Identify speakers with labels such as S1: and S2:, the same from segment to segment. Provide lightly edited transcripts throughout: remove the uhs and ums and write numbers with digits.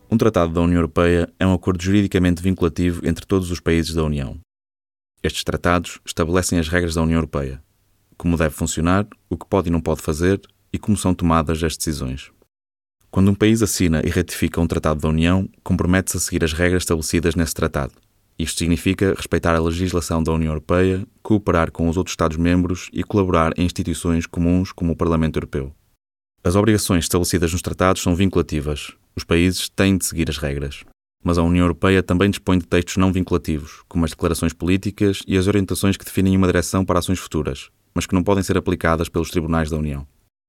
S1: Um tratado da União Europeia é um acordo juridicamente vinculativo entre todos os países da União. Estes tratados estabelecem as regras da União Europeia, como deve funcionar, o que pode e não pode fazer e como são tomadas as decisões. Quando um país assina e ratifica um tratado da União, compromete-se a seguir as regras estabelecidas nesse tratado. Isto significa respeitar a legislação da União Europeia, cooperar com os outros Estados-membros e colaborar em instituições comuns como o Parlamento Europeu. As obrigações estabelecidas nos tratados são vinculativas. Os países têm de seguir as regras. Mas a União Europeia também dispõe de textos não vinculativos, como as declarações políticas e as orientações que definem uma direção para ações futuras, mas que não podem ser aplicadas pelos tribunais da União.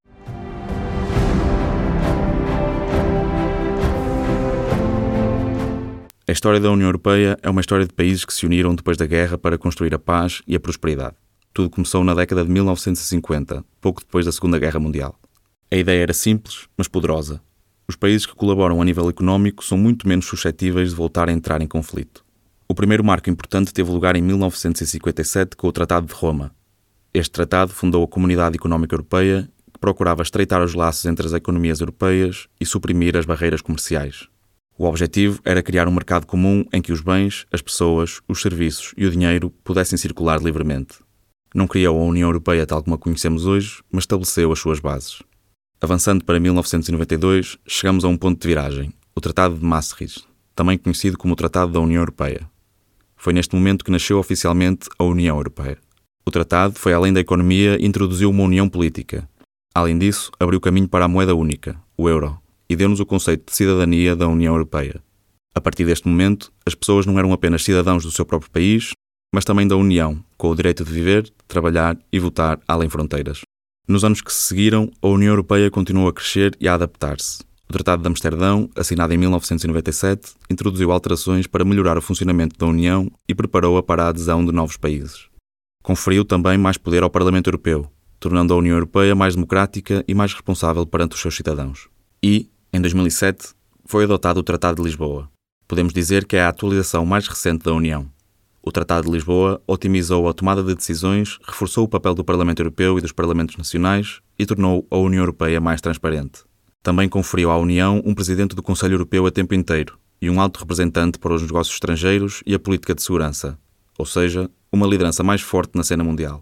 S1: A história da União Europeia é uma história de países que se uniram depois da guerra para construir a paz e a prosperidade. Tudo começou na década de 1950, pouco depois da Segunda Guerra Mundial. A ideia era simples, mas poderosa. Os países que colaboram a nível económico são muito menos suscetíveis de voltar a entrar em conflito. O primeiro marco importante teve lugar em 1957 com o Tratado de Roma. Este tratado fundou a Comunidade Económica Europeia, que procurava estreitar os laços entre as economias europeias e suprimir as barreiras comerciais. O objetivo era criar um mercado comum em que os bens, as pessoas, os serviços e o dinheiro pudessem circular livremente. Não criou a União Europeia tal como a conhecemos hoje, mas estabeleceu as suas bases. Avançando para 1992, chegamos a um ponto de viragem, o Tratado de Maastricht, também conhecido como o Tratado da União Europeia. Foi neste momento que nasceu oficialmente a União Europeia. O tratado foi além da economia e introduziu uma união política. Além disso, abriu caminho para a moeda única, o euro, e deu-nos o conceito de cidadania da União Europeia. A partir deste momento, as pessoas não eram apenas cidadãos do seu próprio país, mas também da União, com o direito de viver, trabalhar e votar além fronteiras. Nos anos que se seguiram, a União Europeia continuou a crescer e a adaptar-se. O Tratado de Amsterdão, assinado em 1997, introduziu alterações para melhorar o funcionamento da União e preparou-a para a adesão de novos países. Conferiu também mais poder ao Parlamento Europeu, tornando a União Europeia mais democrática e mais responsável perante os seus cidadãos. E, em 2007, foi adotado o Tratado de Lisboa. Podemos dizer que é a atualização mais recente da União. O Tratado de Lisboa otimizou a tomada de decisões, reforçou o papel do Parlamento Europeu e dos Parlamentos Nacionais e tornou a União Europeia mais transparente. Também conferiu à União um presidente do Conselho Europeu a tempo inteiro e um alto representante para os negócios estrangeiros e a política de segurança, ou seja, uma liderança mais forte na cena mundial.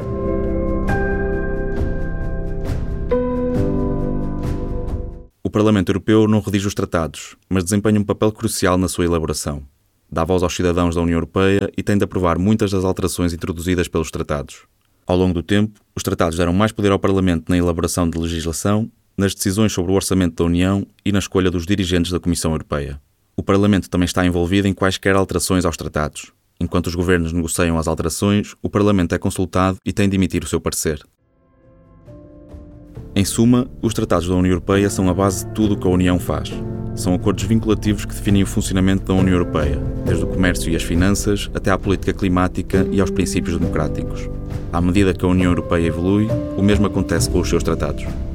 S1: O Parlamento Europeu não redige os tratados, mas desempenha um papel crucial na sua elaboração. Dá voz aos cidadãos da União Europeia e tem de aprovar muitas das alterações introduzidas pelos tratados. Ao longo do tempo, os tratados deram mais poder ao Parlamento na elaboração de legislação, nas decisões sobre o orçamento da União e na escolha dos dirigentes da Comissão Europeia. O Parlamento também está envolvido em quaisquer alterações aos tratados. Enquanto os governos negociam as alterações, o Parlamento é consultado e tem de emitir o seu parecer. Em suma, os tratados da União Europeia são a base de tudo o que a União faz. São acordos vinculativos que definem o funcionamento da União Europeia, desde o comércio e as finanças até à política climática e aos princípios democráticos. À medida que a União Europeia evolui, o mesmo acontece com os seus tratados.